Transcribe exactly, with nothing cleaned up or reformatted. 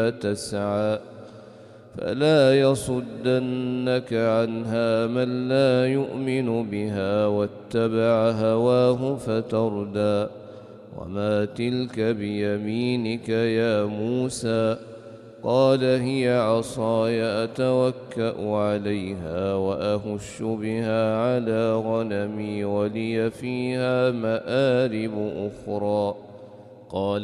تسعى فلا يصدنك عنها من لا يؤمن بها واتبع هواه فتردى وما تلك بيمينك يا موسى قال هي عصاي أتوكأ عليها وأهش بها على غنمي ولي فيها مآرب أخرى قال